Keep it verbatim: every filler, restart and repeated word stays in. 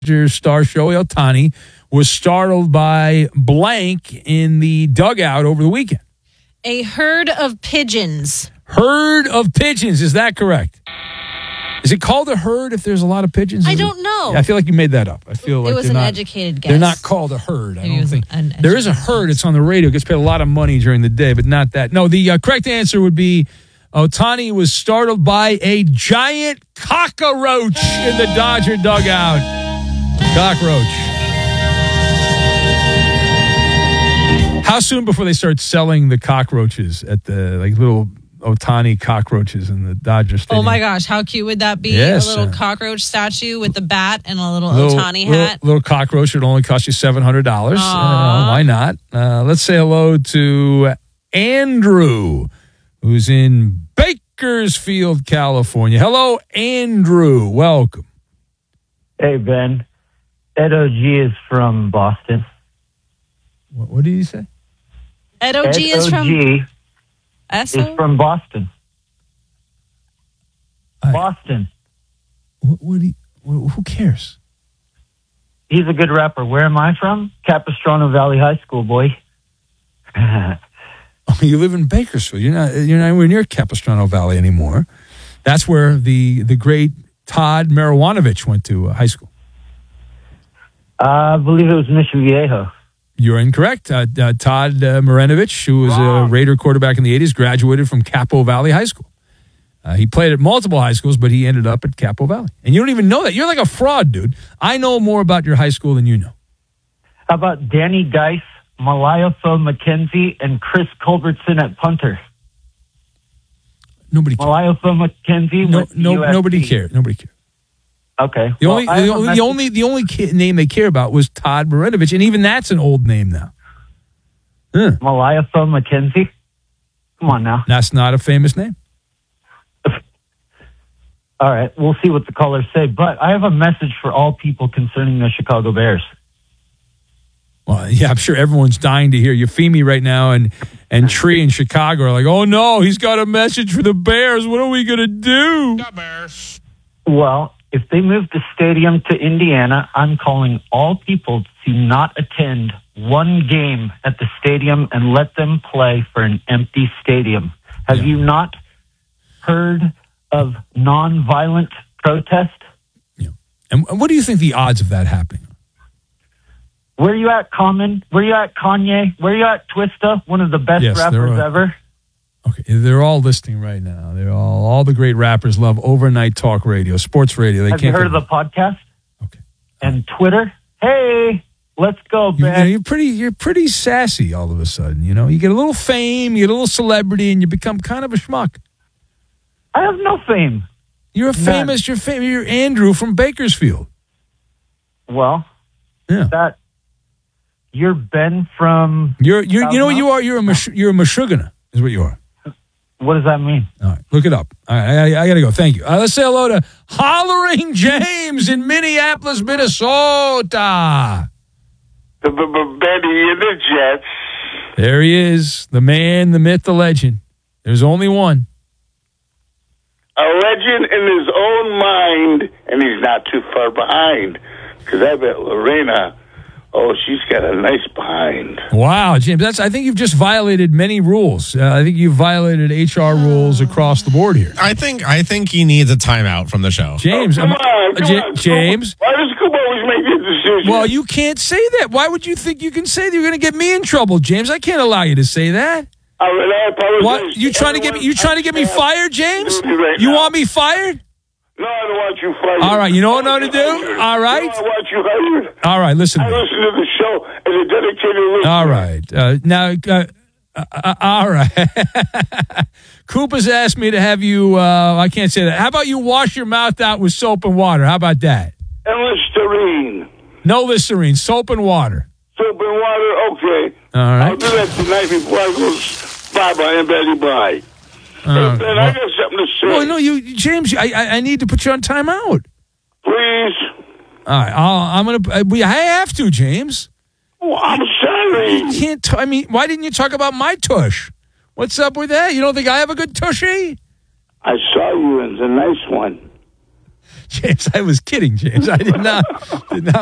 Dodgers star Shohei Ohtani was startled by blank in the dugout over the weekend. A herd of pigeons. Herd of pigeons. Is that correct? Is it called a herd if there's a lot of pigeons? I Is don't it? know. Yeah, I feel like you made that up. I feel like it was they're an not, educated guess. They're not called a herd. I Maybe it don't was think. an There is a herd. It's on the radio. It gets paid a lot of money during the day, but not that. No, the uh, correct answer would be Ohtani was startled by a giant cockroach in the Dodger dugout. Cockroach. How soon before they start selling the cockroaches at the like little Ohtani cockroaches in the Dodger Stadium? Oh my gosh, how cute would that be? Yes, a little uh, cockroach statue with the bat and a little, little Ohtani little, hat. Little cockroach would only cost you seven hundred dollars. Uh, why not? Uh, let's say hello to Andrew, who's in Bakersfield, California. Hello, Andrew. Welcome. Hey, Ben. Ed O G is from Boston. What, what did you say? Ed O G is from... Ed O G is from Boston. I, Boston. What, what do you, who cares? He's a good rapper. Where am I from? Capistrano Valley High School, boy. Oh, you live in Bakersfield. You're not. You're not anywhere near Capistrano Valley anymore. That's where the the great Todd Marijuanovich went to uh, high school. Uh, I believe it was Mission Viejo. You're incorrect. Uh, uh, Todd uh, Marinovich, who was a Raider quarterback in the eighties, graduated from Capo Valley High School. Uh, he played at multiple high schools, but he ended up at Capo Valley. And you don't even know that. You're like a fraud, dude. I know more about your high school than you know. How about Danny Dice, Malaya Phil McKenzie, and Chris Culbertson at punter? Nobody cares. Malaya Phil McKenzie. No, went to no, U S C. nobody cared. Nobody cared. Okay. The Well, only, I have the, a only, the message- only, the only ki- name they care about was Todd Marinovich, and even that's an old name now. Huh. Malaya Phil McKenzie. Come on now. That's not a famous name. All right, we'll see what the callers say. But I have a message for all people concerning the Chicago Bears. Well, yeah, I'm sure everyone's dying to hear. Euphemie right now and and Tree in Chicago are like, oh no, he's got a message for the Bears. What are we gonna do? The Bears. Well, if they move the stadium to Indiana, I'm calling all people to not attend one game at the stadium and let them play for an empty stadium. Have Yeah. you not heard of nonviolent protest? Yeah. And what do you think the odds of that happening? Where you at, Common? Where you at, Kanye? Where you at, Twista? One of the best Yes, they're rappers all- ever. Okay, they're all listening right now. They're all all the great rappers love overnight talk radio, sports radio. They Have you can't heard of get- the podcast? Okay. And Twitter? Hey, let's go, You, Ben. you're pretty. You're pretty sassy all of a sudden. You know, you get a little fame, you get a little celebrity, and you become kind of a schmuck. I have no fame. You're a None. famous. You're famous. You're Andrew from Bakersfield. Well, Yeah. that you're Ben from. You're. You're. You know what South you are. You're a. Mish- you're a Meshuggah, is what you are. What does that mean? All right, look it up. All right, I, I got to go. Thank you. Uh, let's say hello to Hollering James in Minneapolis, Minnesota. The b- b- Betty and the Jets. There he is, the man, the myth, the legend. There's only one. A legend in his own mind, and he's not too far behind. Because I bet Lorena, oh, she's got a nice behind. Wow, James, that's. I think you've just violated many rules. Uh, I think you've violated H R rules across the board here. I think I think he needs a timeout from the show. James, Oh, come I'm- on, uh, come Ja- on. James. Why does Scoop always make the decision? Well, you can't say that. Why would you think you can say that? You're going to get me in trouble, James. I can't allow you to say that. I, I apologize. What? You trying to get me? You trying to get me fired, James? Right You now. want me fired? No, I don't want you fired. All right, you know what I'm going to do? All right. No, I want you hired. All right, listen. I listen to the show as a dedicated listener. All right. Uh, now, uh, uh, uh, all right. Coop has asked me to have you, uh, I can't say that. How about you wash your mouth out with soap and water? How about that? And Listerine. No Listerine, soap and water. Soap and water, okay. All I'll right. do that tonight before I go bye-bye and Betty bye. Uh, hey, Ben, I got something to say. well, no, you, James, I, I, I need to put you on timeout. Please. All right. I'll, I'm going to, we I have to, James. Oh, I'm sorry. You can't, t- I mean, why didn't you talk about my tush? What's up with that? You don't think I have a good tushy? I saw you, and it's a nice one. James, I was kidding, James. I did not did not